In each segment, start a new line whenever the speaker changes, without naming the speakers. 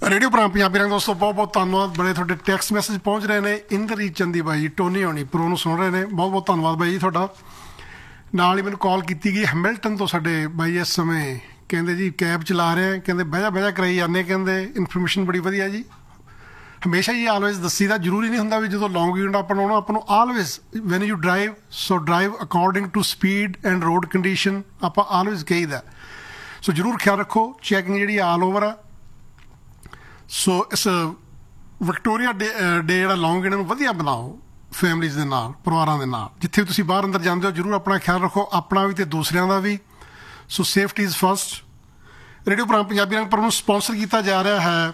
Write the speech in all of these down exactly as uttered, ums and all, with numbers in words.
Radio भरा पंजाबी रंग दोस्तों बहुत बहुत धन्यवाद। बड़े थोड़े टैक्स मैसेज पहुँच रहे हैं। इंद्रजीत चंदी बाई जी टोनी होनी प्रो ਨੂੰ ਸੁਣ ਰਹੇ ਨੇ। ਬਹੁਤ ਬਹੁਤ ਧੰਨਵਾਦ ਬਾਈ ਜੀ ਤੁਹਾਡਾ। ਨਾਲ ਹੀ ਮੈਨੂੰ ਕਾਲ ਕੀਤੀ ਗਈ ਹੈਮਿਲਟਨ ਤੋਂ ਸਾਡੇ ਬਾਈ ਇਸ ਸਮੇਂ ਕਹਿੰਦੇ ਜੀ ਕੈਬ ਚਲਾ ਰਹੇ ਆ, ਕਹਿੰਦੇ ਬਹਿਜਾ ਬਹਿਜਾ ਕਰਾਈ ਜਾਂਦੇ, ਕਹਿੰਦੇ ਇਨਫੋਰਮੇਸ਼ਨ ਬੜੀ ਵਧੀਆ ਜੀ। ਹਮੇਸ਼ਾ ਹੀ ਆਲਵੇਜ਼ ਦੱਸੀ ਦਾ ਜ਼ਰੂਰੀ ਨਹੀਂ ਹੁੰਦਾ ਵੀ ਜਦੋਂ ਲੌਂਗ ਵੀਕਐਂਡ ਆਪਾਂ ਨੂੰ ਆਉਣਾ ਆਪਾਂ ਨੂੰ always when you drive so drive according to speed and road condition ਆਪਾਂ ਆਲਵੇਜ਼ ਕਹੀਦਾ। ਸੋ ਜ਼ਰੂਰ ਖਿਆਲ ਰੱਖੋ। ਚੈਕਿੰਗ ਜਿਹੜੀ ਆਲ ਓਵਰ ਆ। ਸੋ ਇਸ ਵਿਕਟੋਰੀਆ ਡੇ ਡੇ ਜਿਹੜਾ ਲੌਂਗ ਵੀਕਐਂਡ ਨੂੰ ਵਧੀਆ ਬਣਾਓ ਫੈਮਲੀਜ਼ ਦੇ ਨਾਲ, ਪਰਿਵਾਰਾਂ ਦੇ ਨਾਲ। ਜਿੱਥੇ ਵੀ ਤੁਸੀਂ ਬਾਹਰ ਅੰਦਰ ਜਾਂਦੇ ਹੋ ਜ਼ਰੂਰ ਆਪਣਾ ਖਿਆਲ ਰੱਖੋ, ਆਪਣਾ ਵੀ ਅਤੇ ਦੂਸਰਿਆਂ ਦਾ ਵੀ। ਸੋ safety is first. Radio programme Punjabi ਰੰਗ ਪਰ ਨੂੰ ਸਪੋਂਸਰ ਕੀਤਾ ਜਾ ਰਿਹਾ ਹੈ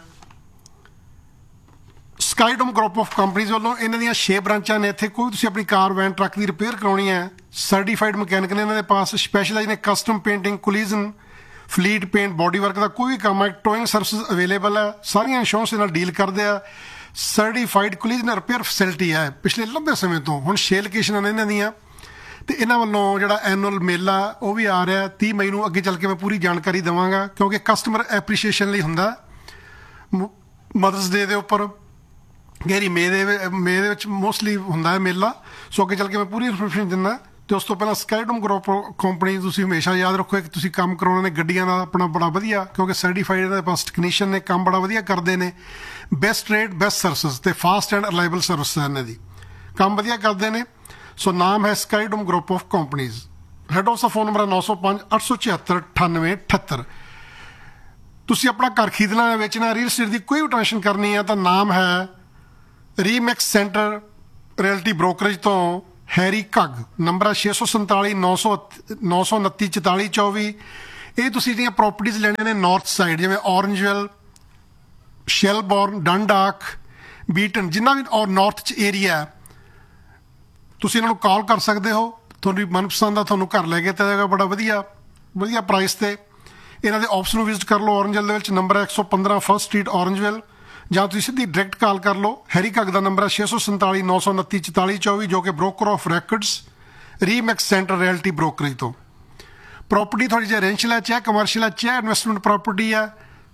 ਸਕਾਈਡੋਮ ਗਰੁੱਪ ਆਫ ਕੰਪਨੀਜ਼ ਵੱਲੋਂ। ਇਹਨਾਂ ਦੀਆਂ ਛੇ ਬ੍ਰਾਂਚਾਂ ਨੇ ਇੱਥੇ। ਕੋਈ ਤੁਸੀਂ ਆਪਣੀ ਕਾਰ ਵੈਨ ਟਰੱਕ ਦੀ ਰਿਪੇਅਰ ਕਰਾਉਣੀ ਹੈ, ਸਰਟੀਫਾਈਡ ਮਕੈਨਿਕ ਨੇ ਇਹਨਾਂ ਦੇ ਪਾਸ। ਸਪੈਸ਼ਲਾਈਜ਼ ਨੇ custom painting, ਕੋਲੀਜ਼ਨ, fleet paint, body work ਦਾ ਕੋਈ ਵੀ ਕੰਮ ਹੈ। ਟੋਇੰਗ ਸਰਵਿਸਿਜ਼ ਅਵੇਲੇਬਲ ਹੈ। ਸਾਰੀਆਂ ਇੰਸ਼ੋਰੈਂਸ ਦੇ ਨਾਲ ਡੀਲ ਕਰਦੇ ਆ। ਸਰਟੀਫਾਈਡ ਕੋਲੀਜ਼ਨ ਰਿਪੇਅਰ ਫੈਸਿਲਿਟੀ ਹੈ ਪਿਛਲੇ ਲੰਬੇ ਸਮੇਂ ਤੋਂ। ਹੁਣ ਛੇ ਲੋਕੇਸ਼ਨਾਂ ਨੇ ਇਹਨਾਂ ਦੀਆਂ। ਅਤੇ ਇਹਨਾਂ ਵੱਲੋਂ ਜਿਹੜਾ ਐਨੂਅਲ ਮੇਲਾ ਉਹ ਵੀ ਆ ਰਿਹਾ ਤੀਹ ਮਈ ਨੂੰ। ਅੱਗੇ ਚੱਲ ਕੇ ਮੈਂ ਪੂਰੀ ਜਾਣਕਾਰੀ ਦੇਵਾਂਗਾ ਕਿਉਂਕਿ ਕਸਟਮਰ ਐਪਰੀਸ਼ੀਏਸ਼ਨ ਲਈ ਹੁੰਦਾ। ਮਦਰਸ ਡੇ ਦੇ ਉੱਪਰ ਗਹਿਰੀ ਮੇ ਦੇ ਮੇ ਦੇ ਵਿੱਚ ਮੋਸਟਲੀ ਹੁੰਦਾ ਹੈ ਮੇਲਾ। ਸੋ ਅੱਗੇ ਚੱਲ ਕੇ ਮੈਂ ਪੂਰੀ ਇਨਫੋਰਮੇਸ਼ਨ ਦਿੰਦਾ। ਅਤੇ ਉਸ ਤੋਂ ਪਹਿਲਾਂ ਸਕਾਈਡੋਮ ਗਰੁੱਪ ਕੰਪਨੀ ਤੁਸੀਂ ਹਮੇਸ਼ਾ ਯਾਦ ਰੱਖੋ ਕਿ ਤੁਸੀਂ ਕੰਮ ਕਰਾਉਣਾ ਨੇ ਗੱਡੀਆਂ ਦਾ ਆਪਣਾ ਬੜਾ ਵਧੀਆ, ਕਿਉਂਕਿ ਸਰਟੀਫਾਈਡ ਇਹਨਾਂ ਦੇ ਪਾਸ ਟੈਕਨੀਸ਼ੀਅਨ ਨੇ, ਕੰਮ ਬੜਾ ਵਧੀਆ ਕਰਦੇ ਨੇ। ਬੈਸਟ ਰੇਟ, ਬੈਸਟ ਸਰਵਿਸ ਅਤੇ ਫਾਸਟ ਐਂਡ ਰਿਲਾਇਬਲ ਸਰਵਿਸ ਹੈ ਇਹਨਾਂ ਦੀ। ਕੰਮ ਵਧੀਆ ਕਰਦੇ ਨੇ। ਸੋ ਨਾਮ ਹੈ ਸਕਾਈਡੋਮ group of companies. Head office the phone number ਹੈ ਨੌ ਸੌ ਪੰਜ ਅੱਠ ਸੌ ਛਿਹੱਤਰ ਅਠਾਨਵੇਂ ਅਠੱਤਰ। ਤੁਸੀਂ ਆਪਣਾ ਘਰ ਖਰੀਦਣਾ ਹੈ, ਵੇਚਣਾ, ਰੀਅਲ ਸਟੇਟ ਦੀ ਕੋਈ ਵੀ ਟ੍ਰਾਂਜੈਕਸ਼ਨ ਕਰਨੀ ਹੈ ਤਾਂ ਨਾਮ ਹੈ ਰੀਮੈਕਸ ਸੈਂਟਰ ਰਿਐਲਟੀ ਬ੍ਰੋਕਰੇਜ ਤੋਂ ਹੈਰੀ ਘੱਗ। ਨੰਬਰ ਹੈ ਛੇ ਸੌ ਸੰਤਾਲੀ ਨੌ ਸੌ ਨੌ ਸੌ ਉਨੱਤੀ ਚੁਤਾਲੀ ਚੌਵੀ। ਇਹ ਤੁਸੀਂ ਜਿਹੜੀਆਂ ਪ੍ਰੋਪਰਟੀਜ਼ ਲੈਣੀਆਂ ਨੇ ਨਾਰਥ ਸਾਈਡ, ਜਿਵੇਂ ਔਰੰਜਵਿਲ, ਸ਼ੈਲਬੋਰਨ, ਡੰਡਾਕ, ਬੀਟਨ, ਜਿੰਨਾ ਵੀ ਔਰ ਨਾਰਥ 'ਚ ਏਰੀਆ, ਤੁਸੀਂ ਇਹਨਾਂ ਨੂੰ ਕਾਲ ਕਰ ਸਕਦੇ ਹੋ। ਤੁਹਾਡੀ ਮਨਪਸੰਦ ਦਾ ਤੁਹਾਨੂੰ ਘਰ ਲੈ ਕੇ ਦਿੱਤਾ ਜਾਏਗਾ ਬੜਾ ਵਧੀਆ ਵਧੀਆ ਪ੍ਰਾਈਸ 'ਤੇ। ਇਹਨਾਂ ਦੇ ਆਫਿਸ ਨੂੰ ਵਿਜ਼ਿਟ ਕਰ ਲਓ ਔਰੰਜਵਿਲ ਦੇ ਵਿੱਚ। ਨੰਬਰ ਹੈ ਇੱਕ ਸੌ ਪੰਦਰਾਂ ਫਸਟ ਸਟਰੀਟ ਔਰੰਜਵਿਲ। ਜਾਂ ਤੁਸੀਂ ਸਿੱਧੀ ਡਾਇਰੈਕਟ ਕਾਲ ਕਰ ਲਓ। ਹੈਰੀ ਘੱਗ ਦਾ ਨੰਬਰ ਹੈ ਛੇ ਸੌ ਸੰਤਾਲੀ ਨੌ ਸੌ ਉਨੱਤੀ ਚੁਤਾਲੀ ਚੌਵੀ, ਜੋ ਕਿ broker of ਰੈਕਡਸ ਰੀਮੈਕਸ centre reality brokerage ਤੋਂ। ਪ੍ਰੋਪਰਟੀ ਤੁਹਾਡੀ ਚਾਹੇ ਰੈਂਸ਼ੀਅਲ ਹੈ, ਚਾਹੇ ਕਮਰਸ਼ੀਅਲ ਹੈ, ਚਾਹੇ ਇਨਵੈਸਟਮੈਂਟ ਪ੍ਰੋਪਰਟੀ ਹੈ,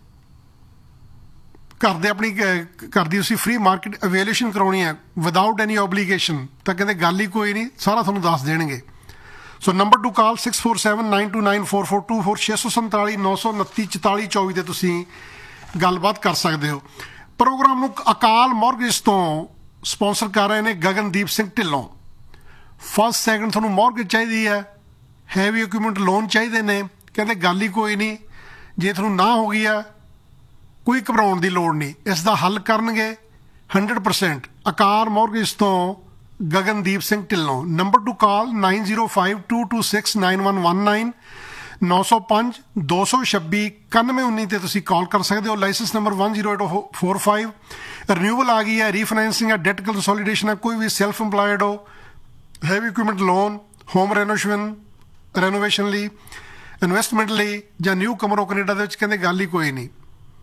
ਘਰ ਦੇ ਆਪਣੀ ਘਰ ਦੀ ਤੁਸੀਂ ਫਰੀ ਮਾਰਕੀਟ ਅਵੇਲੂਏਸ਼ਨ ਕਰਾਉਣੀ ਹੈ ਵਿਦਾਊਟ ਐਨੀ ਓਬਲੀਗੇਸ਼ਨ, ਤਾਂ ਕਹਿੰਦੇ ਗੱਲ ਹੀ ਕੋਈ ਨਹੀਂ, ਸਾਰਾ ਤੁਹਾਨੂੰ ਦੱਸ ਦੇਣਗੇ। ਸੋ number two call six four seven nine to nine four four two four ਛੇ ਸੌ ਸੰਤਾਲੀ ਨੌ ਸੌ ਉਨੱਤੀ ਚੁਤਾਲੀ ਚੌਵੀ 'ਤੇ ਤੁਸੀਂ ਗੱਲਬਾਤ ਕਰ ਸਕਦੇ ਹੋ। ਪ੍ਰੋਗਰਾਮ ਨੂੰ ਅਕਾਲ ਮੌਰਗੇਜ ਤੋਂ ਸਪੋਂਸਰ ਕਰ ਰਹੇ ਨੇ ਗਗਨਦੀਪ ਸਿੰਘ ਢਿੱਲੋਂ। ਫਸਟ ਸੈਕਿੰਡ ਤੁਹਾਨੂੰ ਮੌਰਗੇਜ ਚਾਹੀਦੀ ਹੈ, ਹੈਵੀ ਇਕਵਿਪਮੈਂਟ ਲੋਨ ਚਾਹੀਦੇ ਨੇ, ਕਹਿੰਦੇ ਗੱਲ ਹੀ ਕੋਈ ਨਹੀਂ। ਜੇ ਤੁਹਾਨੂੰ ਨਾ ਹੋ ਗਈ ਆ ਕੋਈ ਘਬਰਾਉਣ ਦੀ ਲੋੜ ਨਹੀਂ, ਇਸ ਦਾ ਹੱਲ ਕਰਨਗੇ ਹੰਡਰਡ ਪਰਸੈਂਟ। ਅਕਾਲ ਮੌਰਗੇਜ ਤੋਂ Gagandeep Singh Dhillon. Number two call nine zero five to two six nine one one nine, ਨੌ ਸੌ ਪੰਜ ਦੋ ਸੌ ਛੱਬੀ ਇਕਾਨਵੇਂ ਉੱਨੀ 'ਤੇ ਤੁਸੀਂ ਕਾਲ ਕਰ ਸਕਦੇ ਹੋ। Licence number one zero eight four five. Renewal ਆ ਗਈ ਹੈ, ਰੀਫਾਈਨੈਂਸਿੰਗ ਹੈ, ਡੈਟ ਕੰਸੋਲੀਡੇਸ਼ਨ ਹੈ, ਕੋਈ ਵੀ ਸੈਲਫ ਇੰਪਲਾਇਡ ਹੋ, heavy equipment loan, home renovation renovation ਲਈ, ਇਨਵੈਸਟਮੈਂਟ ਲਈ, ਜਾਂ ਨਿਊ ਕਮਰ ਹੋ ਕੈਨੇਡਾ ਦੇ ਵਿੱਚ, ਕਹਿੰਦੇ ਗੱਲ ਹੀ ਕੋਈ ਨਹੀਂ।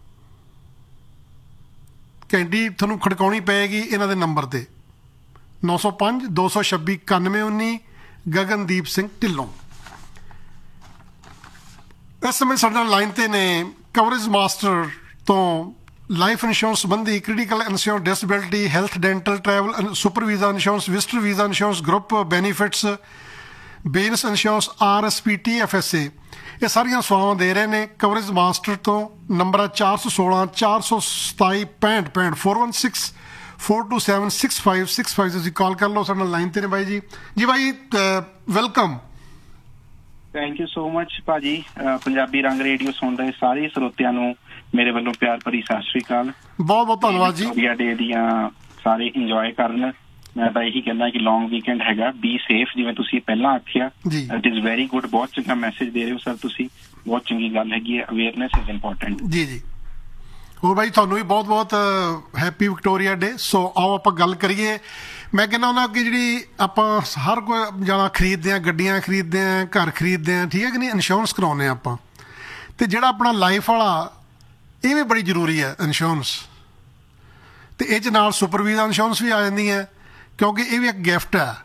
ਘੰਟੀ ਤੁਹਾਨੂੰ ਖੜਕਾਉਣੀ ਪਏਗੀ ਇਹਨਾਂ ਦੇ ਨੰਬਰ 'ਤੇ ਨੌ ਸੌ ਪੰਜ ਦੋ ਸੌ ਛੱਬੀ ਇਕਾਨਵੇਂ ਉੱਨੀ। ਗਗਨਦੀਪ ਸਿੰਘ ਢਿੱਲੋਂ ਇਸ ਸਮੇਂ ਸਾਡੇ ਨਾਲ ਲਾਈਨ 'ਤੇ ਨੇ। ਕਵਰੇਜ ਮਾਸਟਰ ਤੋਂ ਲਾਈਫ ਇੰਸ਼ੋਰੈਂਸ ਸੰਬੰਧੀ critical insurance, disability, health, dental, travel, super visa insurance, visitor visa insurance, group benefits, business insurance, R S P, T F S A, ਇਹ ਸਾਰੀਆਂ ਸੇਵਾਵਾਂ ਦੇ ਰਹੇ ਨੇ ਕਵਰੇਜ ਮਾਸਟਰ ਤੋਂ। ਨੰਬਰ ਹੈ ਚਾਰ ਸੌ ਸੋਲਾਂ ਚਾਰ ਸੌ ਸਤਾਈ ਪੈਂਹਠ ਪੈਂਹਠ four one six four two seven six five six five. ਤੁਸੀਂ ਕਾਲ ਕਰ ਲਓ। ਸਾਡੇ ਨਾਲ ਲਾਈਨ 'ਤੇ ਨੇ ਬਾਈ ਜੀ। ਜੀ ਬਾਈ welcome.
Thank you so much ਭਾਜੀ। ਪੰਜਾਬੀ ਰੰਗ ਰੇਡੀਓ ਸੁਣ ਰਹੇ ਸਾਰੇ ਸਰੋਤਿਆਂ ਨੂੰ ਮੇਰੇ ਵੱਲੋਂ ਪਿਆਰ ਭਰੀ ਸਤਿ ਸ਼੍ਰੀ ਅਕਾਲ।
ਬਹੁਤ ਬਹੁਤ ਧੰਨਵਾਦ ਜੀ।
ਵਿਕਟੋਰੀਆ ਡੇ ਦੀਆਂ ਸਾਰੇ ਇੰਜੋਏ ਕਰਨ। ਮੈਂ ਤਾਂ ਇਹੀ ਕਹਿੰਦਾ ਕਿ ਲੌਂਗ ਵੀਕਐਂਡ ਹੈਗਾ, ਬੀ ਸੇਫ, ਜਿਵੇਂ ਤੁਸੀਂ ਪਹਿਲਾਂ ਆਖਿਆ। It is very good. ਬਹੁਤ ਚੰਗਾ ਮੈਸੇਜ ਦੇ ਰਹੇ ਹੋ ਸਰ ਤੁਸੀਂ, ਬਹੁਤ ਚੰਗੀ ਗੱਲ ਹੈਗੀ ਹੈ। Awareness is important. ਜੀ ਜੀ।
ਹੋਰ ਬਾਈ ਤੁਹਾਨੂੰ ਵੀ ਬਹੁਤ ਬਹੁਤ ਹੈਪੀ ਵਿਕਟੋਰੀਆ ਡੇ। ਸੋ ਆਓ ਆਪਾਂ ਗੱਲ ਕਰੀਏ। ਮੈਂ ਕਹਿੰਦਾ ਹੁੰਦਾ ਕਿ ਜਿਹੜੀ ਆਪਾਂ ਹਰ ਕੋਈ ਜਾਣਾ ਖਰੀਦਦੇ ਹਾਂ, ਗੱਡੀਆਂ ਖਰੀਦਦੇ ਹਾਂ, ਘਰ ਖਰੀਦਦੇ ਹਾਂ, ਠੀਕ ਹੈ ਕਿ ਨਹੀਂ, ਇੰਸ਼ੋਰੈਂਸ ਕਰਾਉਂਦੇ ਹਾਂ ਆਪਾਂ। ਅਤੇ ਜਿਹੜਾ ਆਪਣਾ ਲਾਈਫ ਵਾਲਾ ਇਹ ਵੀ ਬੜੀ ਜ਼ਰੂਰੀ ਹੈ ਇੰਸ਼ੋਰੈਂਸ। ਅਤੇ ਇਹ 'ਚ ਨਾਲ ਸੁਪਰ ਵੀਜ਼ਾ ਇੰਸ਼ੋਰੈਂਸ ਵੀ ਆ ਜਾਂਦੀ ਹੈ, ਕਿਉਂਕਿ ਇਹ ਵੀ ਇੱਕ ਗਿਫਟ ਹੈ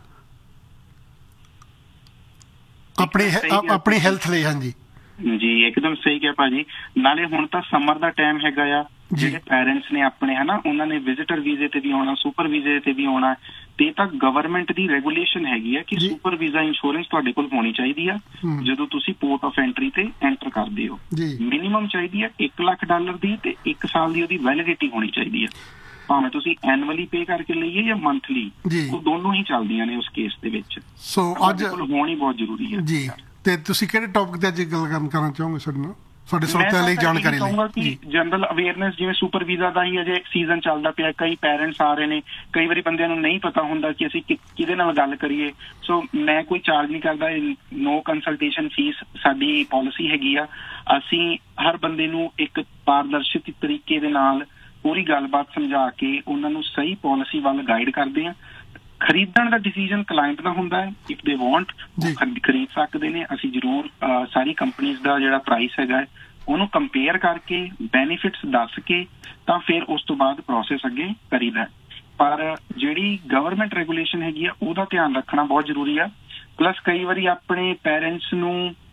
ਆਪਣੀ ਆਪਣੀ ਹੈਲਥ ਲਈ। ਹਾਂਜੀ
ਜੀ ਇੱਕਦਮ ਸਹੀ ਕਿਹਾ ਭਾਜੀ। ਨਾਲੇ ਹੁਣ ਤਾਂ ਸਮਰ ਦਾ ਟਾਈਮ ਹੈਗਾ ਆ, ਜਿਹੜੇ ਪੈਰੈਂਟਸ ਨੇ ਆਪਣੇ ਹਨਾ ਉਹਨਾਂ ਨੇ ਵਿਜ਼ਿਟਰ ਵੀਜ਼ੇ ਤੇ ਵੀ ਆਉਣਾ, ਸੁਪਰ ਵੀਜ਼ੇ ਤੇ ਵੀ ਆਉਣਾ, ਤੇ ਤਾਂ ਗਵਰਨਮੈਂਟ ਦੀ ਰੈਗੂਲੇਸ਼ਨ ਹੈਗੀ ਆ ਕਿ ਸੁਪਰ ਵੀਜ਼ਾ ਇੰਸ਼ੋਰੈਂਸ ਤੁਹਾਡੇ ਕੋਲ ਹੋਣੀ ਚਾਹੀਦੀ ਆ ਜਦੋਂ ਤੁਸੀਂ ਪੋਰਟ ਆਫ ਐਂਟਰੀ ਤੇ ਐਂਟਰ ਕਰਦੇ ਹੋ। ਮਿਨੀਮਮ ਚਾਹੀਦੀ ਆ ਇੱਕ ਲੱਖ ਡਾਲਰ ਦੀ ਤੇ ਇੱਕ ਸਾਲ ਦੀ ਉਹਦੀ ਵੈਲਿਡਿਟੀ ਹੋਣੀ ਚਾਹੀਦੀ ਆ, ਭਾਵੇਂ ਤੁਸੀਂ ਐਨੂਅਲੀ ਪੇ ਕਰਕੇ ਲਈਏ ਜਾਂ ਮੰਥਲੀ, ਉਹ ਦੋਨੋਂ ਹੀ ਚੱਲਦੀਆਂ ਨੇ ਉਸ ਕੇਸ ਦੇ ਵਿੱਚ।
ਸੋ ਅੱਜ
ਹੋਣੀ ਬਹੁਤ ਜ਼ਰੂਰੀ ਹੈ ਜੀ।
ਤੇ ਤੁਸੀਂ ਕਿਹੜੇ ਟੌਪਿਕ ਤੇ ਅੱਜ ਗੱਲ ਕਰਨਾ ਚਾਹੋਗੇ ਸਾਡੇ ਨਾਲ, ਸਾਡੇ ਸਰੋਤਿਆਂ ਲਈ ਜਾਣਕਾਰੀ ਲਈ?
ਜਨਰਲ ਅਵੇਅਰਨੈਸ, ਜਿਵੇਂ ਸੁਪਰ ਵੀਜ਼ਾ ਦਾ ਹੀ ਅਜੇ ਸੀਜ਼ਨ ਚੱਲਦਾ ਪਿਆ, ਕਈ ਪੈਰੈਂਟਸ ਆ ਰਹੇ ਨੇ, ਕਈ ਵਾਰੀ ਬੰਦਿਆਂ ਨੂੰ ਨਹੀਂ ਪਤਾ ਹੁੰਦਾ ਕਿ ਅਸੀਂ ਕਿਹਦੇ ਨਾਲ ਗੱਲ ਕਰੀਏ। ਸੋ ਮੈਂ ਕੋਈ ਚਾਰਜ ਨਹੀਂ ਕਰਦਾ, ਨੋ ਕੰਸਲਟੇਸ਼ਨ ਫੀਸ ਸਾਡੀ ਪਾਲਿਸੀ ਹੈਗੀ ਆ। ਅਸੀਂ ਹਰ ਬੰਦੇ ਨੂੰ ਇੱਕ ਪਾਰਦਰਸ਼ੀ ਤਰੀਕੇ ਦੇ ਨਾਲ ਪੂਰੀ ਗੱਲਬਾਤ ਸਮਝਾ ਕੇ ਉਹਨਾਂ ਨੂੰ ਸਹੀ ਪਾਲਿਸੀ ਵੱਲ ਗਾਈਡ ਕਰਦੇ ਹਾਂ। ਖਰੀਦਣ ਦਾ ਡਿਸੀਜਨ ਕਲਾਇੰਟ ਦਾ ਹੁੰਦਾ ਹੈ, ਇਫ ਦੇ ਵਾਂਟ ਖਰੀਦ ਸਕਦੇ ਨੇ। ਅਸੀਂ ਜ਼ਰੂਰ ਸਾਰੀ ਕੰਪਨੀਜ਼ ਦਾ ਜਿਹੜਾ ਪ੍ਰਾਈਸ ਹੈਗਾ ਉਹਨੂੰ ਕੰਪੇਅਰ ਕਰਕੇ ਬੈਨੀਫਿਟਸ ਦੱਸ ਕੇ ਤਾਂ ਫਿਰ ਉਸ ਤੋਂ ਬਾਅਦ ਪ੍ਰੋਸੈਸ ਅੱਗੇ ਕਰੀਦਾ। ਪਰ ਜਿਹੜੀ ਗਵਰਨਮੈਂਟ ਰੈਗੂਲੇਸ਼ਨ ਹੈਗੀ ਆ ਉਹਦਾ ਧਿਆਨ ਰੱਖਣਾ ਬਹੁਤ ਜ਼ਰੂਰੀ ਆ। ਪਲੱਸ ਕਈ ਵਾਰੀ ਆਪਣੇ ਪੈਰੈਂਟਸ ਨੂੰ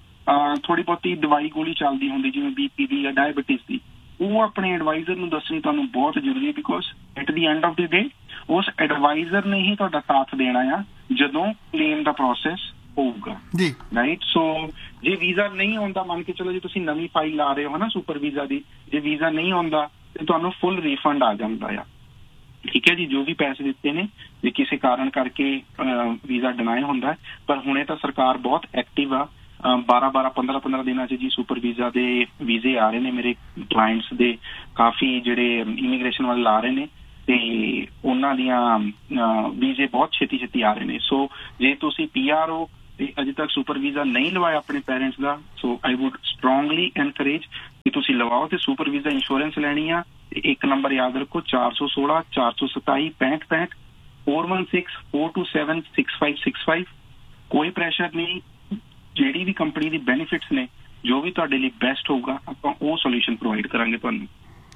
ਥੋੜੀ ਬਹੁਤੀ ਦਵਾਈ ਗੋਲੀ ਚੱਲਦੀ ਹੁੰਦੀ, ਜਿਵੇਂ ਬੀਪੀ ਦੀ ਜਾਂ ਡਾਇਬਟੀਜ਼ ਦੀ, ਉਹ ਆਪਣੇ ਐਡਵਾਈਜ਼ਰ ਨੂੰ ਦੱਸਣੀ ਤੁਹਾਨੂੰ ਬਹੁਤ ਜ਼ਰੂਰੀ ਹੈ, because at the end of ਦੀ ਡੇ ਉਸ ਐਡਵਾਈਜ਼ਰ ਨੇ ਹੀ ਤੁਹਾਡਾ ਸਾਥ ਦੇਣਾ ਆ ਜਦੋਂ ਕਲੇਮ ਦਾ ਪ੍ਰੋਸੈਸ ਹੋਊਗਾ ਜੀ, ਰਾਈਟ। ਸੋ ਜੇ ਵੀਜ਼ਾ ਨਹੀਂ ਆਉਂਦਾ, ਮੰਨ ਕੇ ਚਲੋ ਜੇ ਤੁਸੀਂ ਨਵੀਂ ਫਾਈਲ ਲਾ ਰਹੇ ਹੋ ਨਾ ਸੁਪਰ ਵੀਜ਼ਾ ਦੀ, ਜੇ ਵੀਜ਼ਾ ਨਹੀਂ ਆਉਂਦਾ ਤੇ ਤੁਹਾਨੂੰ ਫੁੱਲ ਰੀਫੰਡ ਆ ਜਾਂਦਾ ਆ, ਠੀਕ ਹੈ ਜੀ। ਜੋ ਵੀ ਪੈਸੇ ਦਿੱਤੇ ਨੇ ਜੇ ਕਿਸੇ ਕਾਰਨ ਕਰਕੇ ਵੀਜ਼ਾ ਡਿਨਾਈ ਹੁੰਦਾ, ਪਰ ਹੁਣੇ ਤਾਂ ਸਰਕਾਰ ਬਹੁਤ ਐਕਟਿਵ ਆ। ਬਾਰਾਂ ਬਾਰਾਂ ਪੰਦਰਾਂ ਪੰਦਰਾਂ ਦਿਨਾਂ 'ਚ ਜੀ ਸੁਪਰ ਵੀਜ਼ਾ ਦੇ ਵੀਜ਼ੇ ਆ ਰਹੇ ਨੇ, ਮੇਰੇ ਕਲਾਇੰਟਸ ਦੇ ਕਾਫੀ ਜਿਹੜੇ ਇਮੀਗ੍ਰੇਸ਼ਨ ਵਾਲੇ ਲਾ ਰਹੇ ਨੇ, ਤੇ ਉਹਨਾਂ ਦੀਆਂ ਵੀਜ਼ੇ ਬਹੁਤ ਛੇਤੀ ਛੇਤੀ ਆ ਰਹੇ ਨੇ। ਸੋ ਜੇ ਤੁਸੀਂ ਪੀ ਆਰ ਹੋ ਤੇ ਅਜੇ ਤੱਕ ਸੁਪਰ ਵੀਜ਼ਾ ਨਹੀਂ ਲਵਾਇਆ ਆਪਣੇ ਪੈਰੈਂਟਸ ਦਾ, ਸੋ ਆਈ ਵੁੱਡ ਸਟਰੋਂਗਲੀ ਐਨਕਰੇਜ ਕਿ ਤੁਸੀਂ ਲਵਾਓ ਤੇ ਸੁਪਰ ਵੀਜ਼ਾ ਇੰਸ਼ੋਰੈਂਸ ਲੈਣੀ ਆ। ਇੱਕ ਨੰਬਰ ਯਾਦ ਰੱਖੋ, ਚਾਰ ਸੌ ਸੋਲਾਂ ਚਾਰ ਸੌ ਸਤਾਈ ਪੈਂਹਠ ਪੈਂਹਠ four one six four two seven six five six five. ਕੋਈ ਪ੍ਰੈਸ਼ਰ ਨਹੀਂ, ਜਿਹੜੀ ਵੀ ਕੰਪਨੀ ਦੀ ਬੈਨੀਫਿਟਸ ਨੇ, ਜੋ ਵੀ ਤੁਹਾਡੇ ਲਈ ਬੈਸਟ ਹੋਊਗਾ ਆਪਾਂ ਉਹ ਸੋਲੂਸ਼ਨ ਪ੍ਰੋਵਾਈਡ ਕਰਾਂਗੇ ਤੁਹਾਨੂੰ।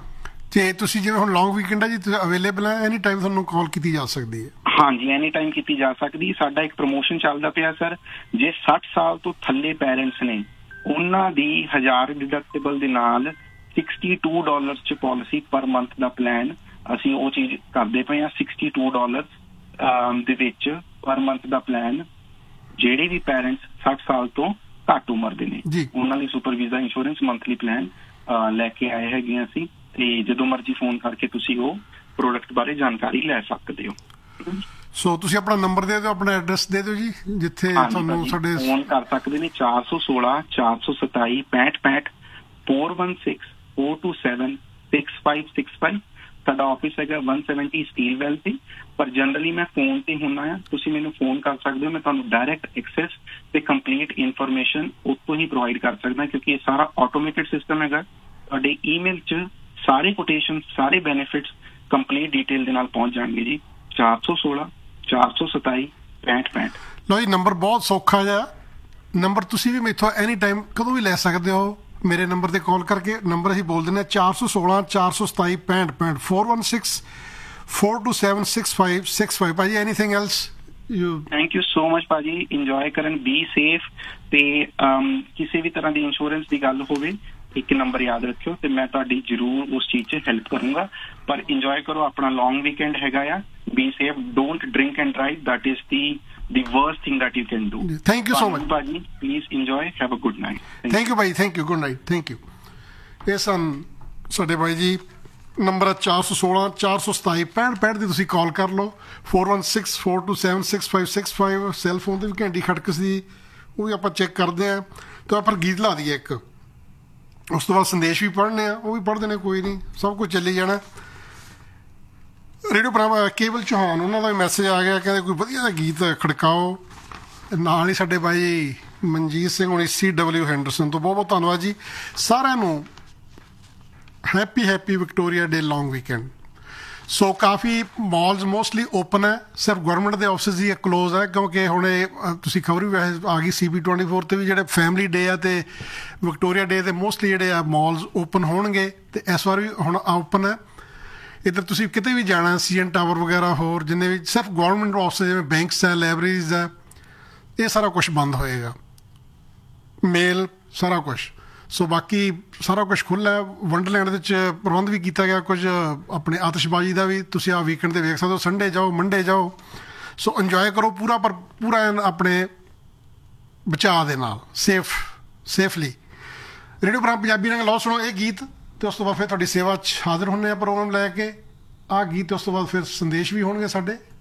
ਤੇ ਤੁਸੀਂ ਜਿਵੇਂ ਹੁਣ ਲੌਂਗ ਵੀਕਐਂਡ ਹੈ ਜੀ, ਤੁਸੀਂ ਅਵੇਲੇਬਲ ਹੈ, ਐਨੀ ਟਾਈਮ ਤੁਹਾਨੂੰ ਕਾਲ ਕੀਤੀ ਜਾ ਸਕਦੀ ਹੈ?
ਹਾਂਜੀ, ਐਨੀ ਟਾਈਮ ਕੀਤੀ ਜਾ ਸਕਦੀ। ਸਾਡਾ ਇੱਕ ਪ੍ਰਮੋਸ਼ਨ ਚੱਲਦਾ ਪਿਆ ਸਰ, ਜੇ ਸੱਠ ਸਾਲ ਤੋਂ ਥੱਲੇ ਪੈਰੈਂਟਸ ਨੇ ਉਹਨਾਂ ਦੀ ਹਜ਼ਾਰ ਡਿਡਕਟੇਬਲ ਦੇ ਨਾਲ ਸਿਕਸਟੀ ਟੂ ਡਾਲਰ ਚ ਪਾਲਿਸੀ ਪਰ ਮੰਥ ਦਾ ਪਲਾਨ ਅਸੀਂ ਉਹ ਚੀਜ਼ ਕਰਦੇ ਪਏ ਹਾਂ। ਸਿਕਸਟੀ ਟੂ ਡਾਲਰ ਦੇ ਵਿੱਚ ਪਰ ਮੰਥ ਦਾ ਪਲਾਨ ਜਿਹੜੇ ਵੀ ਪੈਰੈਂਟਸ ਸੱਠ ਸਾਲ ਤੋਂ ਘੱਟ ਉਮਰ ਦੇ ਨੇ ਉਹਨਾਂ ਲਈ super visa insurance monthly plan ਲੈ ਕੇ ਆਏ ਹੈਗੇ ਅਸੀਂ, ਤੇ ਜਦੋਂ ਮਰਜ਼ੀ ਫੋਨ ਕਰਕੇ ਤੁਸੀਂ ਉਹ ਪ੍ਰੋਡਕਟ ਬਾਰੇ ਜਾਣਕਾਰੀ ਲੈ ਸਕਦੇ ਹੋ।
ਸੋ ਤੁਸੀਂ ਆਪਣਾ ਨੰਬਰ ਦੇ ਦਿਓ, ਆਪਣਾ ਐਡਰੈਸ ਦੇ ਦਿਓ ਜੀ, ਜਿੱਥੇ ਤੁਹਾਨੂੰ ਸਾਡੇ
ਫੋਨ ਕਰ ਸਕਦੇ ਨੇ। ਚਾਰ ਸੌ ਸੋਲਾਂ ਚਾਰ ਸੌ ਸਤਾਈ ਪੈਂਹਠ ਪੈਂਹਠ four one six four two seven six five six five. ਸਾਡਾ ਆਫਿਸ ਹੈਗਾ ਵਨ ਸੈਵਨਟੀ ਸਟੀਲ ਵੈਲ ਤੇ, ਪਰ ਜਨਰਲੀ ਮੈਂ ਫੋਨ ਤੇ ਹੁੰਦਾ ਆ, ਤੁਸੀਂ ਮੈਨੂੰ ਫੋਨ ਕਰ ਸਕਦੇ ਹੋ। ਮੈਂ ਤੁਹਾਨੂੰ ਡਾਇਰੈਕਟ ਐਕਸੈਸ ਤੇ ਕੰਪਲੀਟ ਇਨਫੋਰਮੇਸ਼ਨ ਉੱਥੋਂ ਹੀ ਪ੍ਰੋਵਾਈਡ ਕਰ ਸਕਦਾ, ਕਿਉਂਕਿ ਇਹ ਸਾਰਾ ਆਟੋਮੇਟਿਡ ਸਿਸਟਮ ਹੈਗਾ। ਤੁਹਾਡੇ ਈਮੇਲ 'ਚ ਸਾਰੇ ਕੋਟੇਸ਼ਨ, ਸਾਰੇ ਬੈਨੀਫਿਟਸ ਕੰਪਲੀਟ ਡਿਟੇਲ ਦੇ ਨਾਲ ਪਹੁੰਚ ਜਾਣਗੇ ਜੀ। ਚਾਰ ਸੌ ਸੋਲਾਂ ਚਾਰ ਸੌ ਸਤਾਈ ਪੈਂਹਠ ਪੈਂਹਠ।
ਲਓ ਜੀ, ਨੰਬਰ ਬਹੁਤ ਸੌਖਾ ਜਿਹਾ ਨੰਬਰ, ਤੁਸੀਂ ਵੀ ਮੈਥੋਂ ਐਨੀ ਟਾਈਮ ਕਦੋਂ ਵੀ ਲੈ ਸਕਦੇ ਹੋ। ਮੇਰੇ ਨੰਬਰ ਤੇ ਕਾਲ ਕਰਕੇ ਨੰਬਰ ਅਸੀਂ ਬੋਲ ਦਿੰਦੇ ਹਾਂ, ਚਾਰ ਸੌ ਸੋਲਾਂ ਚਾਰ ਸੌ ਸਤਾਈ ਪੈਂਹਠ ਪੈਂਹਠ four one six four two seven six five six five. ਭਾਜੀ anything else?
Thank you so much ਭਾਜੀ, ਇੰਜੋਏ ਕਰਨ, ਬੀ ਸੇਫ, ਤੇ ਕਿਸੇ ਵੀ ਤਰ੍ਹਾਂ ਦੀ ਇੰਸ਼ੋਰੈਂਸ ਦੀ ਗੱਲ ਹੋਵੇ ਇੱਕ ਨੰਬਰ ਯਾਦ ਰੱਖਿਓ ਤੇ ਮੈਂ ਤੁਹਾਡੀ ਜ਼ਰੂਰ ਉਸ ਚੀਜ਼ 'ਚ ਹੈਲਪ ਕਰੂੰਗਾ। ਪਰ ਇੰਜੋਏ ਕਰੋ, ਆਪਣਾ ਲੌਂਗ ਵੀਕਐਂਡ ਹੈਗਾ ਆ। Be safe, don't drink and drive, that is the the worst thing that you can do.
Thank you so much.
Bhaji, please enjoy. Have a good night.
Thank, thank you, bhai. Thank you. Good night. Thank you. ਇਹ ਸਨ ਸਾਡੇ ਬਾਈ ਜੀ। Number ਚਾਰ ਸੌ ਸੋਲਾਂ ਚਾਰ ਸੌ ਸਤਾਈ ਪੈਂਹਠ ਪੈਂਹਠ ਦੀ ਤੁਸੀਂ ਕਾਲ ਕਰ ਲਓ। Four one six four two seven six five six five. Cell phone 'ਤੇ ਵੀ ਘੰਟੀ ਖੜਕਸਦੀ, ਉਹ ਵੀ ਆਪਾਂ ਚੈੱਕ ਕਰਦੇ ਹਾਂ। ਤਾਂ ਆਪਾਂ ਗੀਤ ਲਾ ਦਈਏ ਇੱਕ, ਉਸ ਤੋਂ ਬਾਅਦ ਸੰਦੇਸ਼ ਵੀ ਪੜ੍ਹਨੇ ਆ, ਉਹ ਵੀ ਪੜ੍ਹਦੇ ਨੇ, ਕੋਈ ਨਹੀਂ, ਸਭ ਕੁਝ ਚੱਲੀ ਜਾਣਾ। ਰੇਡੀਓ ਭਰਾ ਕੇਵਲ ਚੌਹਾਨ, ਉਹਨਾਂ ਦਾ ਮੈਸੇਜ ਆ ਗਿਆ, ਕਹਿੰਦੇ ਕੋਈ ਵਧੀਆ ਜਿਹਾ ਗੀਤ ਖੜਕਾਓ। ਨਾਲ ਹੀ ਸਾਡੇ ਬਾਈ ਮਨਜੀਤ ਸਿੰਘ ਹੋਣੀ ਸੀ ਡਬਲਿਊ ਹੈਂਡਰਸਨ ਤੋਂ ਬਹੁਤ ਬਹੁਤ ਧੰਨਵਾਦ ਜੀ। ਸਾਰਿਆਂ ਨੂੰ ਹੈਪੀ ਹੈਪੀ ਵਿਕਟੋਰੀਆ ਡੇ ਲੌਂਗ ਵੀਕਐਂਡ। ਸੋ ਕਾਫੀ ਮਾਲਸ ਮੋਸਟਲੀ ਓਪਨ ਹੈ, ਸਿਰਫ ਗਵਰਨਮੈਂਟ ਦੇ ਆਫਿਸ ਹੀ ਕਲੋਜ਼ ਹੈ, ਕਿਉਂਕਿ ਹੁਣ ਇਹ ਤੁਸੀਂ ਖਬਰ ਵੀ ਵੈਸੇ ਆ ਗਈ ਸੀ ਬੀ ਟਵੈਂਟੀ ਫੋਰ 'ਤੇ ਵੀ, ਜਿਹੜੇ ਫੈਮਿਲੀ ਡੇ ਆ ਅਤੇ ਵਿਕਟੋਰੀਆ ਡੇ 'ਤੇ ਮੋਸਟਲੀ ਜਿਹੜੇ ਆ ਮਾਲਸ ਓਪਨ ਹੋਣਗੇ। ਅਤੇ ਇਸ ਵਾਰ ਵੀ ਹੁਣ ਓਪਨ ਹੈ। ਇੱਧਰ ਤੁਸੀਂ ਕਿਤੇ ਵੀ ਜਾਣਾ, ਸੀ ਐਨ ਟਾਵਰ ਵਗੈਰਾ, ਹੋਰ ਜਿੰਨੇ ਵੀ ਸਿਰਫ ਗੌਰਮੈਂਟ ਆਫਿਸ ਜਿਵੇਂ ਬੈਂਕਸ ਹੈ, ਲਾਇਬ੍ਰੇਰੀਜ਼ ਹੈ, ਇਹ ਸਾਰਾ ਕੁਛ ਬੰਦ ਹੋਏਗਾ, ਮੇਲ ਸਾਰਾ ਕੁਛ। ਸੋ ਬਾਕੀ ਸਾਰਾ ਕੁਝ ਖੁੱਲ੍ਹਾ ਹੈ। ਵੰਡਰਲੈਂਡ ਦੇ ਵਿੱਚ ਪ੍ਰਬੰਧ ਵੀ ਕੀਤਾ ਗਿਆ ਕੁਝ ਆਪਣੇ ਆਤਿਸ਼ਬਾਜ਼ੀ ਦਾ ਵੀ, ਤੁਸੀਂ ਆ ਵੀਕਐਂਡ 'ਤੇ ਵੇਖ ਸਕਦੇ ਹੋ। ਸੰਡੇ ਜਾਓ, ਮੰਡੇ ਜਾਓ, ਸੋ ਇੰਜੋਏ ਕਰੋ ਪੂਰਾ, ਪਰ ਪੂਰਾ ਐਨ ਆਪਣੇ ਬਚਾਅ ਦੇ ਨਾਲ, safe safely. Radio programme Punjabi ਨਾਲ ਲਾਓ, ਸੁਣੋ ਇਹ ਗੀਤ ਅਤੇ ਉਸ ਤੋਂ ਬਾਅਦ ਫਿਰ ਤੁਹਾਡੀ ਸੇਵਾ 'ਚ ਹਾਜ਼ਰ ਹੁੰਦੇ ਹਾਂ ਪ੍ਰੋਗਰਾਮ ਲੈ ਕੇ। ਆਹ ਗੀਤ ਉਸ ਤੋਂ ਬਾਅਦ ਫਿਰ ਸੰਦੇਸ਼ ਵੀ ਹੋਣਗੇ ਸਾਡੇ।